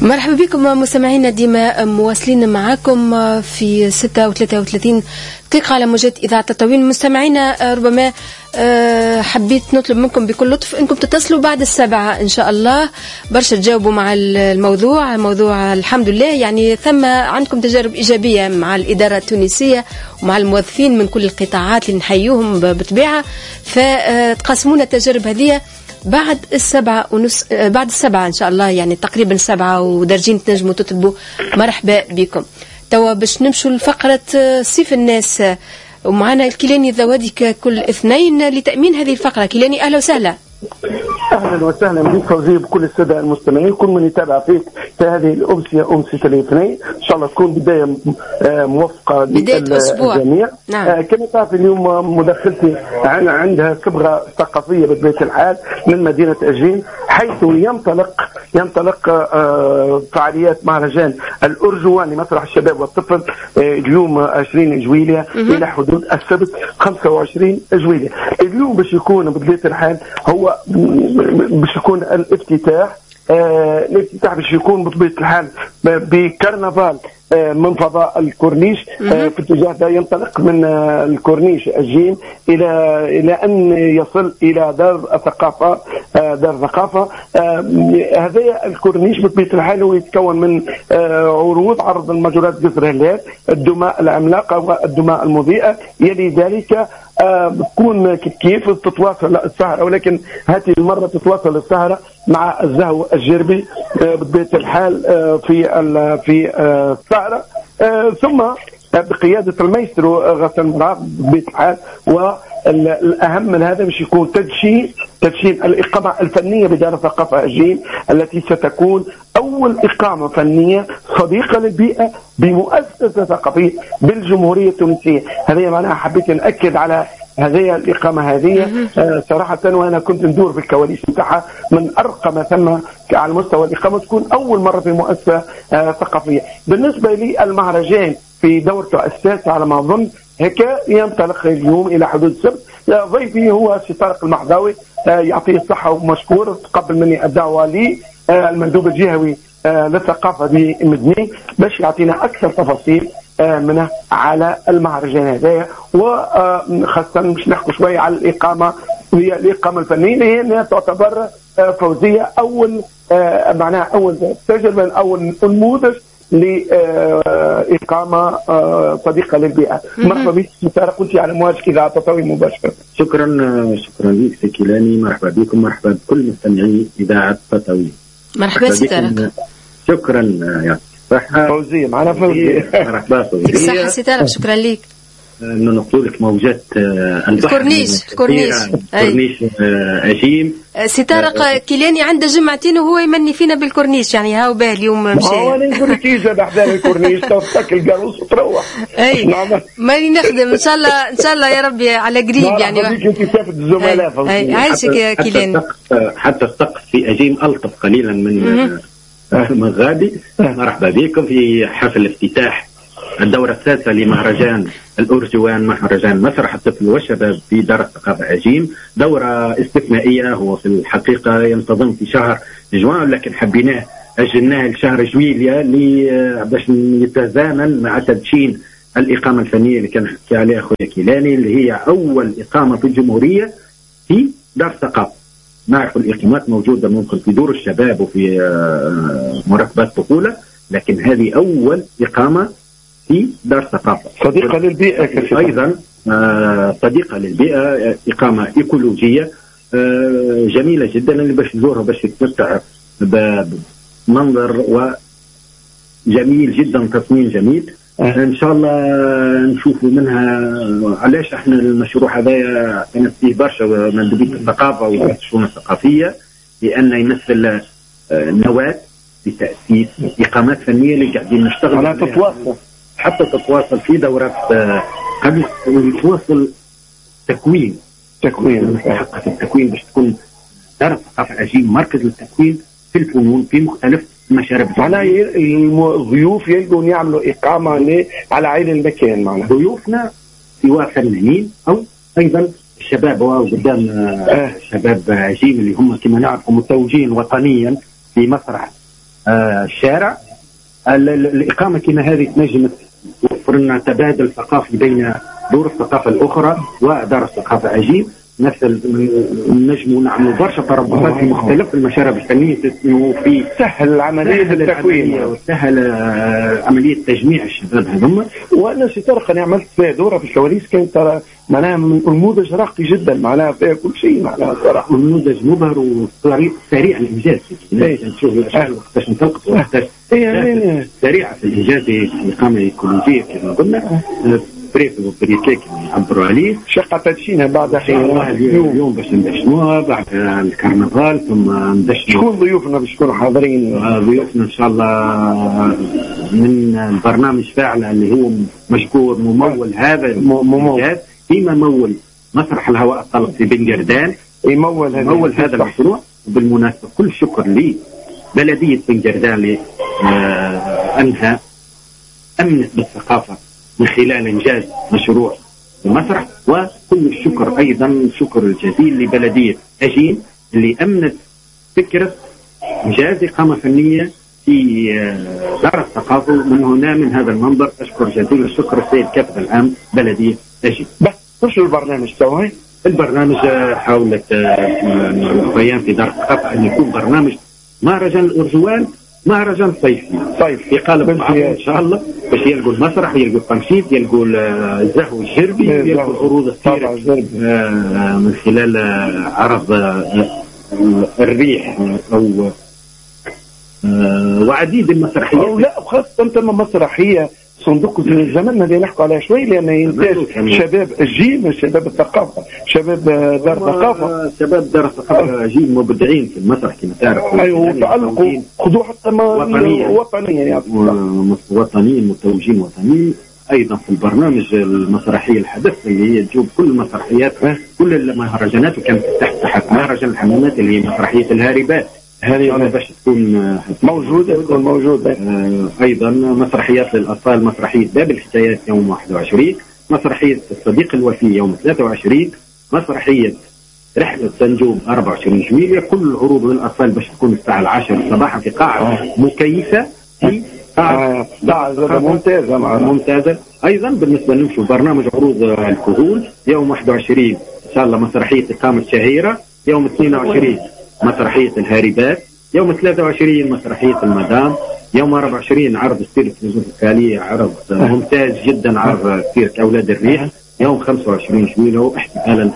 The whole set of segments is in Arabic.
مرحبا بكم مستمعينا، ديما مواصلين معكم في 6:33 دقيقة على موجات إذاعة تطاوين. مستمعينا ربما حبيت نطلب منكم بكل لطف انكم تتصلوا بعد 7 ان شاء الله برشا تجاوبوا مع الموضوع الحمد لله، يعني ثم عندكم تجارب إيجابية مع الإدارة التونسية ومع الموظفين من كل القطاعات اللي نحيوهم بطبيعة، فتقاسمونا التجارب هذه بعد 7:30 بعد 7 إن شاء الله، يعني تقريبا 7 ودرجين تنجموا تطلبوا. مرحبا بكم. توا باش نمشوا لفقرة سيف الناس، ومعنا الكيلاني الذوادي كل اثنين لتأمين هذه الفقرة. كيلاني أهلا وسهلا. اهلا وسهلا بك فوزي، بكل الساده المستمعين، كل من يتابع فيك في هذه امسيه الاثنين، ان شاء الله تكون بدايه موفقه للجميع. نعم. كما تعرف اليوم مداخلتي عندها صبغه ثقافيه بطبيعه الحال من مدينه اجين، حيث ينطلق فعاليات مهرجان الارجوان لمسرح الشباب والطفل اليوم 20 جويلية الى حدود السبت 25 جويلية. اليوم باش يكون بطبيعه الحال هو باش يكون الافتتاح باش يكون بطبيعة الحال بكرنفال من فضاء الكورنيش في اتجاه ده، ينطلق من الكورنيش الجيم الى ان يصل الى دار الثقافه. هذا الكورنيش بطبيعة الحال هو يتكون من عروض عرض المجرات جسر هلال، الدماء العملاقه والدماء المضيئه، يلي ذلك بتكون كيف تتواصل السهرة، ولكن هذه المرة تتواصل السهرة مع الزهو الجربي بطبيعة الحال في السهرة، ثم بقيادة المايسترو غسان مراغ بطبيعة الحال. والأهم من هذا باش يكون تدشين الإقامة الفنية بدار الثقافة الجيل، التي ستكون أول إقامة فنية صديقة للبيئة بمؤسسة ثقافية بالجمهورية التونسية. هذه معناها حبيت نأكد على هذه الإقامة هذه صراحة، وأنا كنت ندور في الكواليس بتاعها من أرقى ما ثم على مستوى الإقامة، تكون أول مرة في مؤسسة ثقافية. بالنسبة للمهرجان في دورته السادسة على ما أظن هيك، ينطلق اليوم إلى حدود السبت. ضيفي هو سي طارق المحضاوي، يعطيه الصحة ومشكور، تقبل مني الدعوة لي المندوب الجهوي للثقافة بمدني باش يعطينا أكثر تفاصيل منه على المهرجان هذايا، وخاصة مش نحكي شوية على الإقامة، هي الإقامة الفنية اللي هي أنها تعتبر فوزية أول معناها أول تجربة، أول نموذج لإقامة صديقة للبيئة. مرحبا بك سي طارق، كنت على مواجهة إذاعة تطاوين مباشرة. شكرا لك سي كيلاني، مرحبا بكم، مرحبا بكل مستمعي إذاعة تطاوين. مرحبا سي طارق. شكرا يا صحة فوزية معنا فوزية. مرحبا فوزية. صحة سي طارق، شكرا لك. نقول لك موجات الكورنيش أجيم. سي طارق كيلاني عنده جمعتين وهو يمني فينا بالكورنيش، يعني هاو باه اليوم مشى. أنا نقول لك إذا حدا الكورنيش تفتك الجاروس وتروح. أي ماني نخدم إن شاء الله يا ربي على قريب يعني. أنت تافت الزملاء. عايشك يا كيلاني. حتى السقف في أجيم ألطف قليلا من غادي. مرحبا بكم في حفل افتتاح الدورة الثالثة لمهرجان الأرجوان، مهرجان مسرح الطفل والشباب في دار الثقافة أجيم. دورة استثنائية، هو في الحقيقة ينتظم في شهر جوان، لكن حبيناه أجلناه لشهر جويلية باش يتزامن مع تدشين الإقامة الفنية اللي كان حكي عليها أخويا كيلاني، اللي هي أول إقامة في الجمهورية في دار الثقافة. نعرف الإقامات موجودة ممكن في دور الشباب وفي مركبات طفولة، لكن هذه أول إقامة في دار ثقافة صديقة للبيئة، أيضا صديقة للبيئة، إقامة إيكولوجية جميلة جدا، اللي باش تزورها باش تتمتع بمنظر وجميل جدا، تصميم جميل. إن شاء الله نشوفوا منها. علاش احنا المشروع هذا كانت فيه برشا مندوبية الثقافة والشؤون الثقافية، لأن يمثل نواة لتأسيس إقامات فنية اللي قاعدين نشتغل على تتواصل، حتى تتواصل في دورات قبل يتواصل تكوين حقة التكوين باش تكون دار الثقافة أجيب مركز للتكوين في الفنون في مختلف المشارب. معناها الضيوف يلقون يعملوا إقامة على عين المكان. معنا ضيوفنا سواء فنانين أو أيضا الشباب، وقدام شباب عجيم اللي هم كما نعرف متوجين وطنيا في مسرح الشارع. الإقامة كما هذه تنجم توفر لنا تبادل ثقافي بين دور الثقافة الأخرى ودار الثقافة عجيب. مثل نجم نعمل برشا تربطات في مختلف المشارب الفنية وفي سهل عملية التكوين وسهل عملية تجميع الشباب هذوما. وأنا سي طارق أنا عملت فيها دورة في الكواليس كانت ترى معناها نموذج راقي جدا معناها فيها كل شيء معناها صراحة نموذج مبهر وسريع الإنجاز. نشوف الأشياء وقتاش نطلقت وقتاش سريعة في الإنجاز في الإقامة الإيكولوجية كما قلنا. بريف وبريكي كما يعبروا عليه شقة تدشينها بعد اليوم باش ندشنوها بعد الكرنفال ثم ندشنوا. شكون ضيوفنا باش يكونوا حاضرين؟ ضيوفنا ان شاء الله من البرنامج فاعلة اللي هو مشكور ممول هذا الإنجاز فيما مول مسرح الهواء الطلق في بن جردان يمول هذا المشروع. وبالمناسبة كل شكر لي بلدية بن جردان اللي أنها أمنت بالثقافة من خلال إنجاز مشروع المسرح. وكل الشكر أيضا شكر الجزيل لبلدية أجين اللي أمنت فكرة إنجاز إقامة فنية في دار الثقافة. من هنا من هذا المنبر أشكر جزيل الشكر السيد كابتن العام بلدية أجين. بس وش البرنامج سوي؟ البرنامج حاولت البيان في دار الثقافة أن يكون برنامج مهرجان الأرجوان مهرجان صيفي في قالب ان شاء الله باش يلقوا المسرح يلقوا التنشيط يلقوا الزهو الجربي يلقوا عروض السيرك من خلال عرض الريح او وعديد المسرحيات. أو لا خاصة ثم مسرحية صندوق زماننا اللي نحكوا عليها شوي لأن ينتاج شباب الجيل شباب الثقافة شباب دار الثقافة شباب دار الثقافة جيل مبدعين في المسرح كما تعرف. أيوة وتعلقوا خذوا حتى وطنية يعني وطنيين متوجين وطنيين. أيضا في البرنامج المسرحية الحدث اللي هي تجوب كل المسرحيات كل المهرجانات وكانت تحت مهرجان الحمامات اللي هي مسرحية الهاربات هذه باش تكون موجودة. أيضا مسرحيات للأطفال مسرحية باب الحكايات يوم 21 مسرحية الصديق الوفي يوم 23 مسرحية رحلة سنجوم 24 جويلية. كل عروض للأطفال باش تكون الساعة 10 صباحا في قاعة مكيفة في قاعة ممتازة. أيضا بالنسبة نمشوا برنامج عروض الكهول يوم 21 إن شاء الله مسرحية إقامة شهيرة. يوم 22 مسرحية الهاربات. يوم 23 مسرحية المدام. يوم 24 عرض سيرك الخالية عرض ممتاز جدا عرض سيرك أولاد الريح. يوم 25 جويلة احتفالا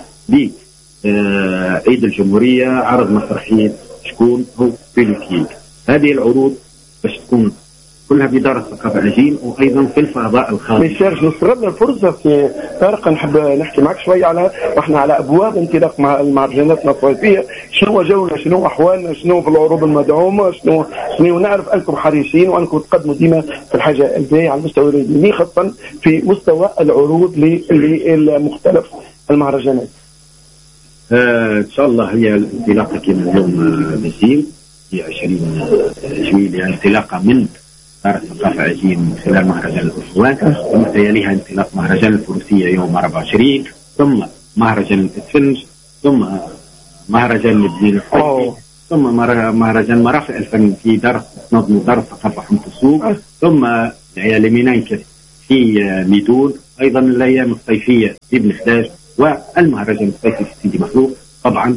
بعيد الجمهورية عرض مسرحية شكون هو فيليكيك. هذه العروض باش تكون كلها بدار الثقافة عجين وأيضا في الفضاء الخاص. ميشيل نستغل الفرصة في طارق نحب نحكي معك شوي على احنا على أبواب انطلاق مع المهرجانات الصيفية. شنو جونا شنو أحوالنا شنو في العروض المدعومة شنو نعرف أنكم حريصين وأنكم تقدموا ديما في الحاجة الجاية على المستوى الديني خاصة في مستوى العروض لمختلف المهرجانات. إن شاء الله هي الانطلاقة كما اليوم نسيم في 20 جويلية انطلاقة من دار الثقافة عجين من خلال مهرجان الأسوان ثم سيليها انطلاق مهرجان الفروسية يوم 24 ثم مهرجان الإسفنج ثم مهرجان لبنان ثم مهرجان مرافق الفن في دار الثقافة حمص السوق ثم لمينانكس في ميدون. أيضا الأيام الصيفية في بن خداج والمهرجان الصيفي في سيدي مخلوق طبعا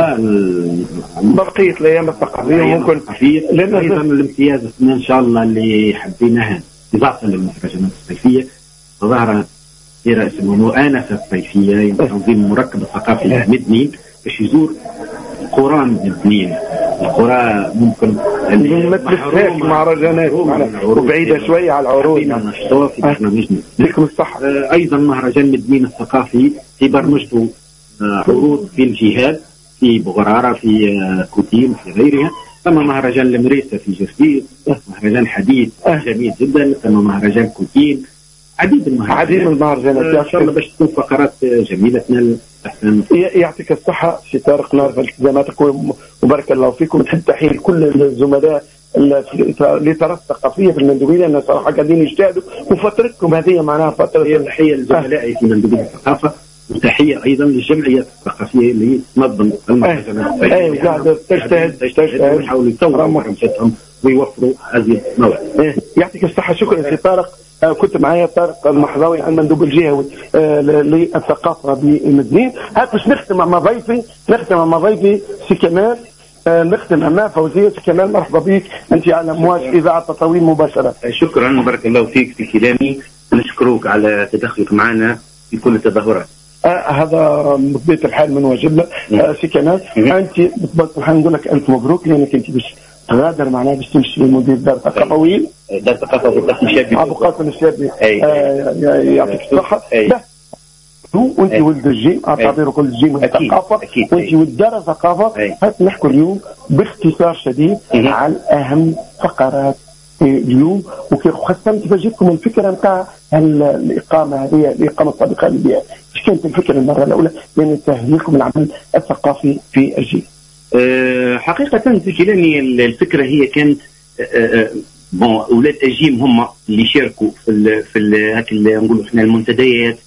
بقية الأيام الثقافية ممكن لأن أيضا الامتياز إن شاء الله اللي حبيناها إضافة للمهرجانات الصيفية ظهر في رأس المؤانسة الصيفية تنظيم مركب الثقافي مدنين باش يزور قرى مدنين. القرى ممكن ما تلفهاش مهرجانات وبعيدة شوية على العروض نشطوها في برنامجنا لكم الصحة. أيضا مهرجان مدنين الثقافي في برمجته عروض في الجهاد في بغرارة في كوتيم في غيرها. ثم مهرجان المريسة في جرفيل مهرجان حديث جميل جدا. ثم مهرجان كوتيم عديد المهرجانات إن شاء الله باش تكون فقرات جميلة. يعطيك الصحة سي طارق نعرف التزاماتك وبارك الله فيكم. تحب تحية لكل الزملاء لتراث الثقافية في المندوبية لأن صراحة قاعدين يجتهدوا وفترتكم هذه معناها فترة تحية لزملائي في مندوبية الثقافة وتحيه ايضا للجمعيات الثقافيه اللي تنظم المهرجانات. قاعده تجتهد ويحاولوا يطوروا مهرجاناتهم ويوفروا هذه المواد. يعطيك الصحه. شكرا سي طارق. كنت معايا طارق المحراوي المندوب الجهوي للثقافه بالمدنين. هات باش نختم مع ضيفي سي كمال، نختم مع فوزيه. سي كمال مرحبا بك، انت على امواج اذاعه تطاوين مباشره. شكرا، بارك الله فيك في كلامي، نشكرك على تدخلك معنا في كل التظاهرات. هذا بطبيعه الحال من واجبنا. سي كمال، انت بطبيعه الحال نقول لك الف مبروك، لانك انت باش تغادر معناها باش تمشي لمدير دار ثقافوي، دار ثقافه ابو قاسم الشابي. ابو قاسم الشابي يعطيك الصحه. وانت ولد الجيم، اعتبره كل الجيم الثقافه، وانت ولد دار الثقافه. نحكوا اليوم باختصار شديد عن اهم فقرات اليوم، وكيف قسمت بجيبكم الفكره نتاع الاقامه هذه، الاقامه السابقه اللي بها. ايش كانت الفكره المره الاولى من تهيئكم العمل الثقافي في الجيم؟ حقيقه في كلامي الفكره هي كانت اولاد الجيم هم اللي شاركوا في هاك نقولوا احنا المنتديات،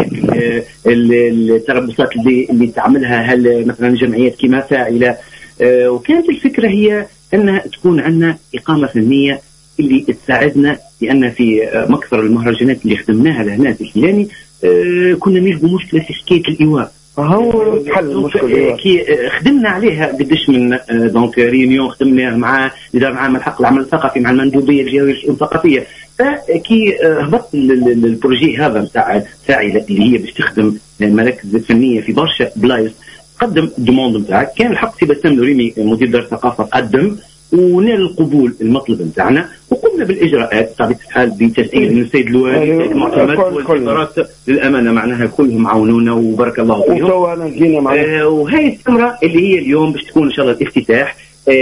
التربصات اللي تعملها هل مثلا جمعيات كما فاعله. وكانت الفكره هي انها تكون عندنا اقامه فنيه اللي تساعدنا، لان في مكثر المهرجانات اللي خدمناها لهنا في الكيلاني كنا نجدوا مشكله في حكايه الايواء. هو حل المشكله كي خدمنا عليها قداش من دونك ريونيون خدمناها مع اداره عامه الحق العمل الثقافي مع المندوبيه الجهويه للشؤون الثقافيه. فكي هبط البروجي هذا نتاع فاعله اللي هي باش تخدم المراكز الفنيه في برشا بلايص، قدم الدوموند نتاعك. كان الحق سي بسام نوريمي مدير دار الثقافه قدم ونال القبول المطلب نتاعنا، وقمنا بالاجراءات بطبيعه الحال بتسجيل من السيد الوالي المعتمد والادارات للامانه معناها كلهم عاونونا وبارك الله فيهم. وهي الثمره اللي هي اليوم باش تكون ان شاء الله الافتتاح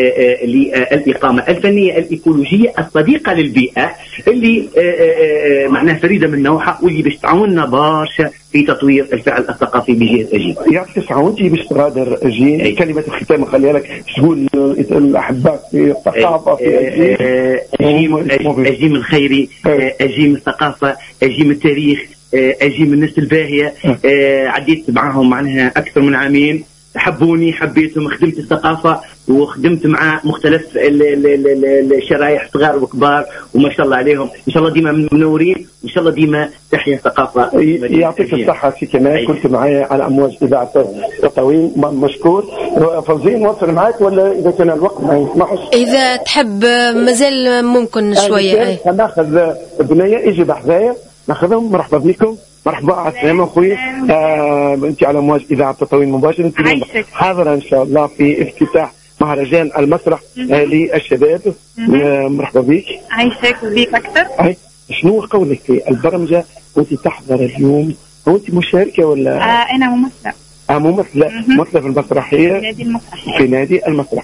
للإقامة الفنية الإيكولوجية الصديقة للبيئة اللي معناها فريدة من نوعها، واللي باش تعاوننا برشا في تطوير الفعل الثقافي بجهة أجين. يعطيك الصحة. وانت باش تغادر أجين، كلمة الختام خليها لك، تقول الأحباء في الثقافة في أجيم الخيري، أجيم الثقافة، أجيم التاريخ، أجيم الناس الباهية. عديت معهم معناها أكثر من عامين، حبوني، حبيتهم، خدمت الثقافة وخدمت مع مختلف الشرايح صغار وكبار، وما شاء الله عليهم، إن شاء الله ديما منورين، وإن شاء الله ديما تحيا الثقافة. يعطيك الصحة سي كمال. كنت معايا على أمواج إذاعة تطاوين، مشكور. فوزي نوصل معاك ولا إذا كان الوقت ما يسمحش؟ إذا تحب مازال ممكن شوية. ناخذ بنية إجي بحذايا ناخذهم. مرحبا بكم. مرحبا، على السلامة أخوي. أنت على أمواج إذاعة تطاوين مباشر. أنت حاضرة إن شاء الله في افتتاح مهرجان المسرح للشباب. مرحبا بك. عايشك وبيك أكثر. شنو قولك في البرمجة وأنت تحضر اليوم؟ وأنت مشاركة ولا؟ أنا ممثلة. ممثلة في المسرحية في نادي المسرح.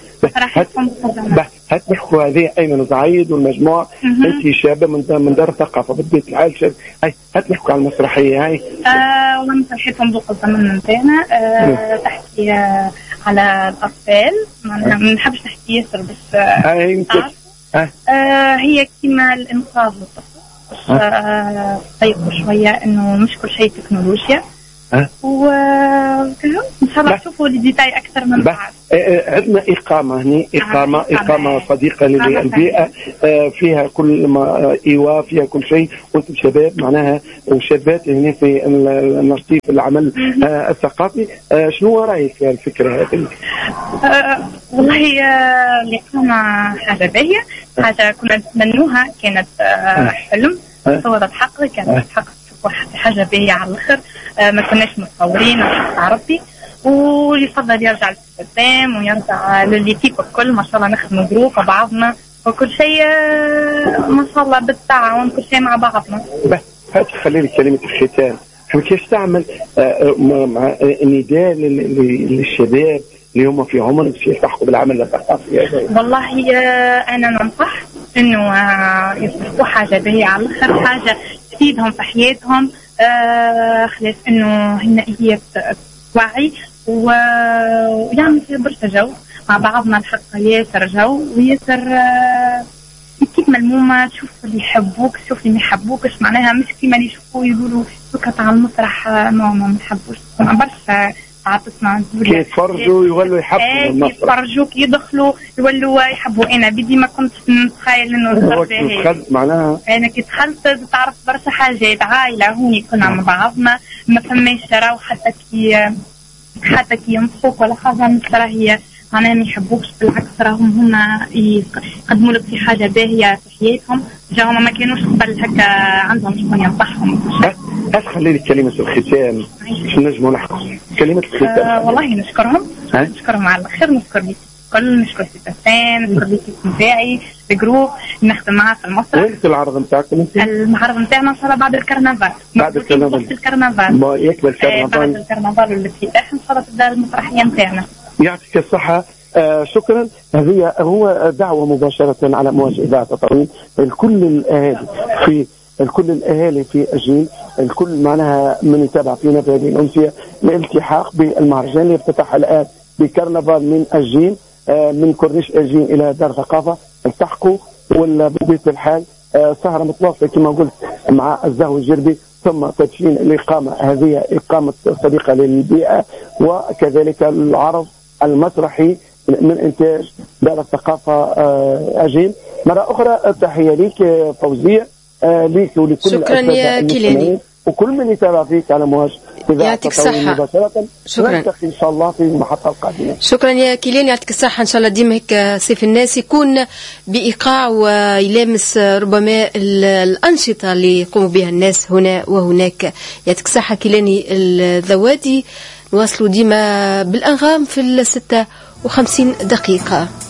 هات نحكوا هذه أيمن سعيد والمجموعة. أنت شابة من دار الثقافة بطبيعة الحال شاب. هات نحكوا على المسرحية هاي. والله مسرحيتهم ذوق الزمن نتاعنا. تحكي على الأطفال، ما نحبش نحكي ياسر بس هي كيما الإنقاذ للطفل، طيب شوية إنه مش كل شيء تكنولوجيا. وكلهم ان شاء الله تشوفوا لي ديتاي اكثر من بعد. عندنا اقامه هنا، اقامه صديقه للبيئه، فيها كل ما ايواء، فيها كل شيء، وانتم شباب معناها وشابات هنا في النشاط العمل الثقافي. شنو رايك في الفكره هذه؟ والله الاقامه حاجه باهيه، حاجه كنا نتمنوها، كانت حلم صورت حق، كانت حق حاجة باهية على الآخر. ما كناش متصورين على ربي، ويفضل يرجع للسلام ويرجع لليكيب الكل. ما شاء الله نخدموا جروب بعضنا وكل شيء ما شاء الله بالتعاون، كل شيء مع بعضنا. هات خلي لي كلمة الختام. كيف تعمل مع نداء للشباب اللي هم في عمر باش يلتحقوا بالعمل الثقافي؟ والله أنا ننصح إنه يصرفوا حاجة باهية على الآخر، حاجة تفيدهم في حياتهم، خلاص إنه هي توعي ويعمل فيها برشا جو مع بعضنا. الحق ياسر جو وياسر كيف توليت ملمومه، تشوف اللي يحبوك تشوف اللي ما يحبوكش، معناها مش كيما اللي يشوفوا يقولوا دوكا تاع المسرح ما نحبوش برشا ساعات تسمع كي يتفرجوا يولوا يحبوا يتفرجوك يدخلوا يولوا يحبوا. انا بدي ما كنت نتخيل انه دخلت معناها انا كي دخلت تعرف برشا حاجات عائله هوني كنا مع بعضنا ما فماش راهو حتى كي ينصفوك ولا حاجه مش راهي معناها ما يحبوكش، بالعكس راهم هما يقدموا لك في حاجه باهيه في حياتهم، جاهم ما كانوش قبل هكا عندهم شكون ينصحهم. خلي لي كلمه الختام باش نجموا نحكوا كلمه الختام. والله نشكرهم على الخير، نشكر ليك الكل، نشكر سيباستيان، نشكر ليك نتاعي الجروب نخدم معاه في المسرح. وين العرض نتاعك؟ المعرض نتاعنا ان شاء الله بعد الكرنفال. بعد الكرنفال يكمل الكرنفال بعد الكرنفال والافتتاح ان شاء الله تبدا المسرحيه نتاعنا. يعطيك الصحة. شكرا. هذه هو دعوة مباشرة على أمواج إذاعة تطاوين الكل الأهالي في أجين، الكل معناها من يتابع فينا في هذه الأمسية الالتحاق بالمهرجان اللي افتتح الآن بكرنفال من أجين، من كورنيش أجين إلى دار ثقافة. التحقوا ولا بطبيعة الحال سهرة متواصلة كما قلت مع الزهو الجربي، ثم تدشين الإقامة، هذه إقامة صديقة للبيئة، وكذلك العرض المسرحي من إنتاج دار الثقافة أجين. مرة أخرى تحية ليك فوزية، ليك ولكل شكرا يا كيلاني وكل من يتابع فيك على مواج. يعطيك الصحة. شكرا. إن شاء الله في المحطة القادمة. شكرا يا كيلاني، يعطيك الصحة. إن شاء الله ديما هيك سيف الناس يكون بإيقاع ويلامس ربما الأنشطة اللي يقوم بها الناس هنا وهناك. يعطيك الصحة كيلاني الذوادي. نواصلوا ديما بالأنغام في 56 دقيقة.